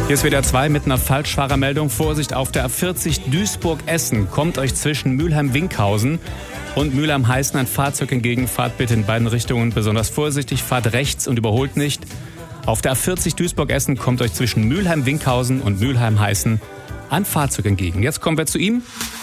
Hier ist WDR 2 mit einer Falschfahrermeldung. Vorsicht, auf der A40 Duisburg-Essen kommt euch zwischen Mülheim-Winkhausen und Mülheim-Heißen ein Fahrzeug entgegen. Fahrt bitte in beiden Richtungen besonders vorsichtig, fahrt rechts und überholt nicht. Auf der A40 Duisburg-Essen kommt euch zwischen Mülheim-Winkhausen und Mülheim-Heißen ein Fahrzeug entgegen. Jetzt kommen wir zu ihm.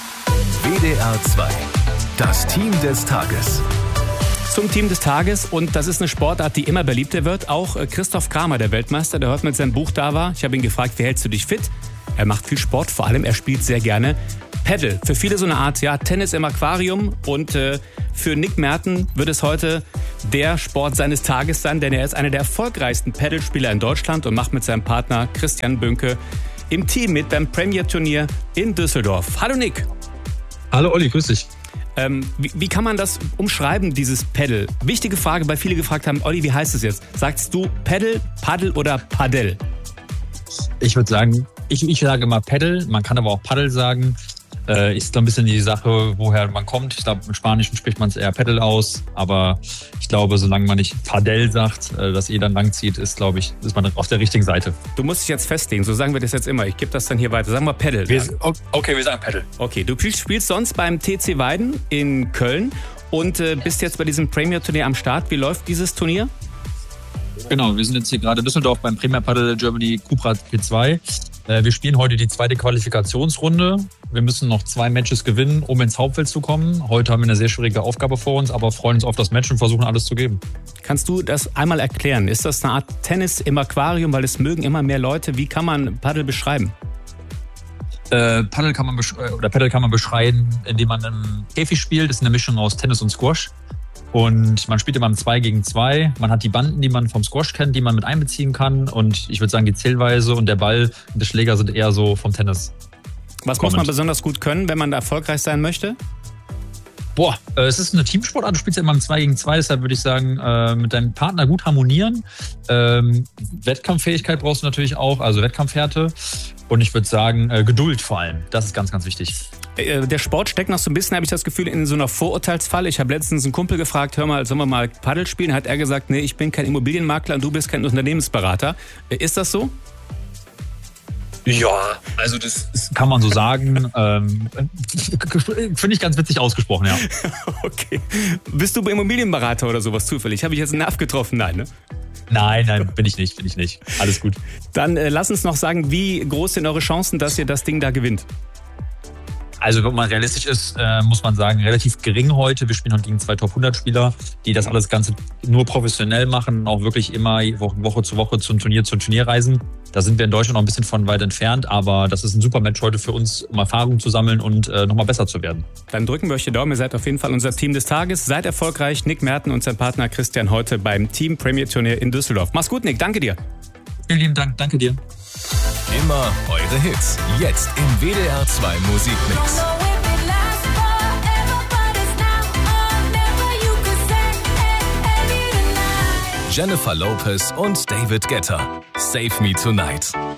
WDR 2, das Team des Tages. Zum Team des Tages, und das ist eine Sportart, die immer beliebter wird. Auch Christoph Kramer, der Weltmeister, der heute mit seinem Buch da war. Ich habe ihn gefragt, wie hältst du dich fit? Er macht viel Sport, vor allem er spielt sehr gerne Paddle. Für viele so eine Art, ja, Tennis im Aquarium. Und für Nick Merten wird es heute der Sport seines Tages sein, denn er ist einer der erfolgreichsten Paddlespieler in Deutschland und macht mit seinem Partner Christian Bünke im Team mit beim Premier-Turnier in Düsseldorf. Hallo Nick. Hallo Olli, grüß dich. Wie kann man das umschreiben, dieses Paddle? Wichtige Frage, weil viele gefragt haben, Olli, wie heißt es jetzt? Sagst du Paddle, Paddel oder Padel? Ich würde sagen, ich sage immer Paddle, man kann aber auch Paddel sagen. Ist so ein bisschen die Sache, woher man kommt. Ich glaube, im Spanischen spricht man es eher Paddle aus. Aber ich glaube, solange man nicht Padel sagt, das dann lang zieht, ist man auf der richtigen Seite. Du musst dich jetzt festlegen, so sagen wir das jetzt immer. Ich gebe das dann hier weiter. Sagen wir Paddle. Okay, wir sagen Paddle. Okay, du spielst sonst beim TC Weiden in Köln und bist jetzt bei diesem Premier-Turnier am Start. Wie läuft dieses Turnier? Genau, wir sind jetzt hier gerade in Düsseldorf beim Premier Padel Germany Cupra P2. Wir spielen heute die zweite Qualifikationsrunde. Wir müssen noch 2 Matches gewinnen, um ins Hauptfeld zu kommen. Heute haben wir eine sehr schwierige Aufgabe vor uns, aber freuen uns auf das Match und versuchen alles zu geben. Kannst du das einmal erklären? Ist das eine Art Tennis im Aquarium, weil es mögen immer mehr Leute? Wie kann man Paddel beschreiben? Paddel kann man beschreiben, indem man im Käfig spielt. Das ist eine Mischung aus Tennis und Squash. Und man spielt immer im 2 gegen 2. Man hat die Banden, die man vom Squash kennt, die man mit einbeziehen kann. Und ich würde sagen, die Zählweise und der Ball und der Schläger sind eher so vom Tennis. Was muss man besonders gut können, wenn man da erfolgreich sein möchte? Es ist eine Teamsportart. Du spielst ja immer im 2 gegen 2. Deshalb würde ich sagen, mit deinem Partner gut harmonieren. Wettkampffähigkeit brauchst du natürlich auch, also Wettkampfhärte. Und ich würde sagen, Geduld vor allem. Das ist ganz, ganz wichtig. Der Sport steckt noch so ein bisschen, habe ich das Gefühl, in so einer Vorurteilsfalle. Ich habe letztens einen Kumpel gefragt, hör mal, sollen wir mal Paddel spielen? Hat er gesagt, nee, ich bin kein Immobilienmakler und du bist kein Unternehmensberater. Ist das so? Ja, also das kann man so sagen. Finde ich ganz witzig ausgesprochen, ja. Okay. Bist du Immobilienberater oder sowas zufällig? Habe ich jetzt einen Nerv getroffen? Nein, ne? Nein, bin ich nicht. Alles gut. Dann lass uns noch sagen, wie groß sind eure Chancen, dass ihr das Ding da gewinnt? Also wenn man realistisch ist, muss man sagen, relativ gering heute. Wir spielen heute gegen 2 Top-100-Spieler, die das alles Ganze nur professionell machen, auch wirklich immer Woche zu Woche zum Turnier reisen. Da sind wir in Deutschland noch ein bisschen von weit entfernt, aber das ist ein super Match heute für uns, um Erfahrung zu sammeln und nochmal besser zu werden. Dann drücken wir euch die Daumen, ihr seid auf jeden Fall unser Team des Tages. Seid erfolgreich, Nick Merten und sein Partner Christian heute beim Team Premier Turnier in Düsseldorf. Mach's gut, Nick, danke dir. Vielen lieben Dank, danke dir. Immer eure Hits. Jetzt im WDR 2 Musikmix. Jennifer Lopez und David Guetta. Save Me Tonight.